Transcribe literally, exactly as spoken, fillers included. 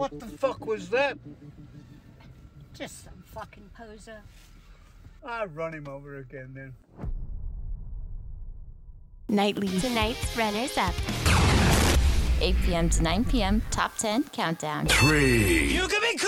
What the fuck was that? Just some fucking poser. I'll run him over again then. Nightly. Tonight's runners up. eight p.m. to nine p.m. Top ten Countdown. Three. You can be cool.